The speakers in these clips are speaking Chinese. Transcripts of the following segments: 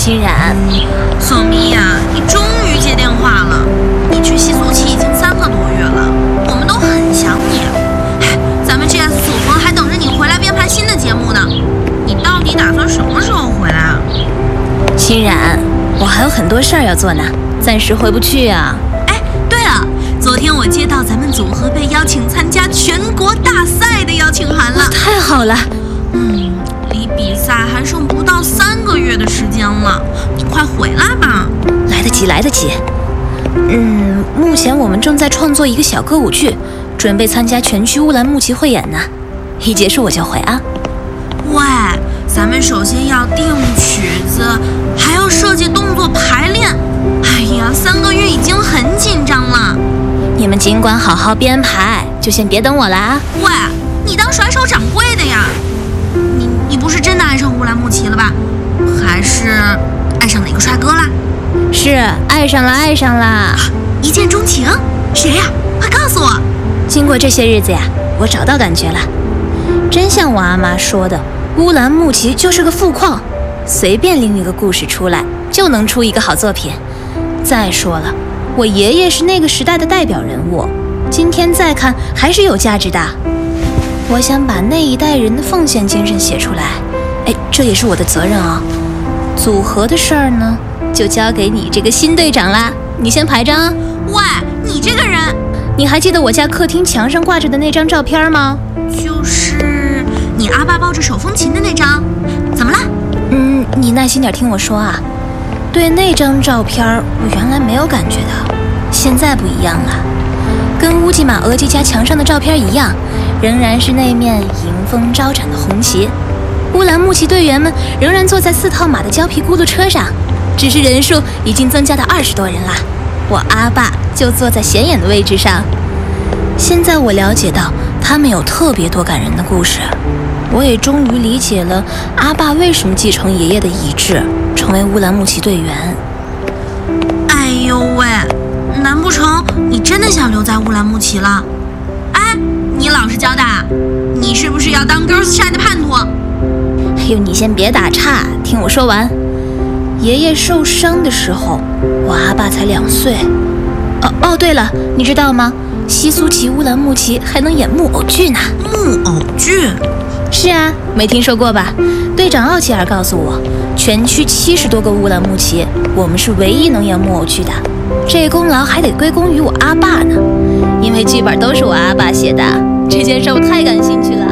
欣然， 宋咪呀，你终于接电话了。你去西苏期已经3个多月了，我们都很想你。咱们 GS 组合还等着你回来编排新的节目呢。你到底打算什么时候回来啊？ 欣然，我还有很多事儿要做呢，暂时回不去啊。 哎，对了，昨天我接到咱们组合被邀请参加全国大赛的邀请函了。 太好了。 离比赛还剩不到3个月的时间了，你快回来吧。 来得及，来得及。目前我们正在创作一个小歌舞剧，准备参加全区乌兰牧骑汇演呢。一结束我就回啊。 喂，咱们首先要定曲子，还要设计动作排练。哎呀，3个月已经很紧张了。 你们尽管好好编排，就先别等我了啊。 喂，你当甩手掌柜的呀？你不是真的爱上乌兰牧骑了吧？还是爱上哪个帅哥啦？ 是爱上了，爱上了。 一见钟情？谁呀？快告诉我。 经过这些日子呀，我找到感觉了。真像我阿妈说的，乌兰牧骑就是个富矿，随便拎一个故事出来，就能出一个好作品。再说了，我爷爷是那个时代的代表人物，今天再看还是有价值的。我想把那一代人的奉献精神写出来，这也是我的责任啊。组合的事儿呢，就交给你这个新队长啦，你先排张啊。 喂，你这个人， 你还记得我家客厅墙上挂着的那张照片吗？ 就是你阿爸抱着手风琴的那张，怎么了？ 你耐心点听我说啊。对那张照片，我原来没有感觉的，现在不一样了。跟乌吉玛额吉家墙上的照片一样，仍然是那面迎风招展的红旗。乌兰牧骑队员们仍然坐在4套马的胶皮轱辘车上，只是人数已经增加到20多人啦。我阿爸就坐在显眼的位置上。现在我了解到他们有特别多感人的故事，我也终于理解了阿爸为什么继承爷爷的遗志，成为乌兰牧骑队员。 哎呦喂，难不成你真的想留在乌兰牧骑了？哎，你老实交代，你是不是要当 Girls Shy 的叛徒？ 哎呦，你先别打岔，听我说完。爷爷受伤的时候，我阿爸才2岁。对了，你知道吗？西苏骑乌兰牧骑还能演木偶剧呢。 木偶剧？ 是啊，没听说过吧？队长奥奇尔告诉我，全区70多个乌兰牧骑，我们是唯一能演木偶剧的。这功劳还得归功于我阿爸呢，因为剧本都是我阿爸写的。这件事我太感兴趣了。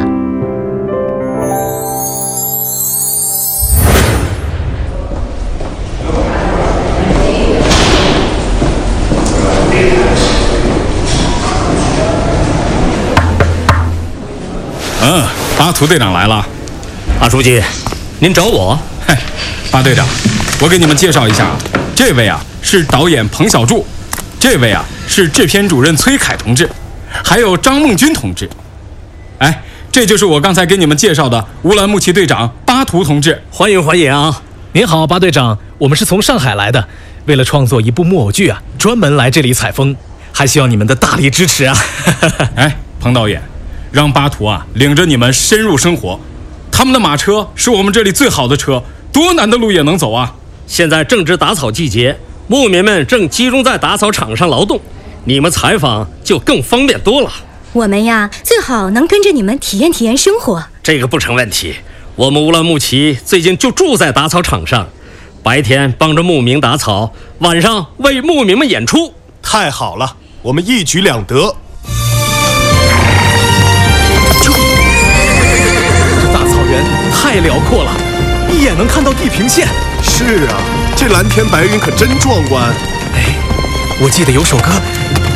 巴图队长来了。 阿书记，您找我？ 巴队长，我给你们介绍一下，这位是导演彭小柱，这位是制片主任崔凯同志，还有张梦军同志。这就是我刚才给你们介绍的乌兰牧骑队长巴图同志。 欢迎欢迎啊！ 您好，巴队长，我们是从上海来的，为了创作一部木偶剧专门来这里采风，还需要你们的大力支持啊！ 彭导演，让巴图领着你们深入生活，他们的马车是我们这里最好的车，多难的路也能走啊！ 现在正值打草季节，牧民们正集中在打草场上劳动，你们采访就更方便多了。 我们最好能跟着你们体验体验生活。 这个不成问题，我们乌兰牧骑最近就住在打草场上，白天帮着牧民打草，晚上为牧民们演出。 太好了，我们一举两得。 这大草原太辽阔了，一眼能看到地平线。 是啊，这蓝天白云可真壮观。 我记得有首歌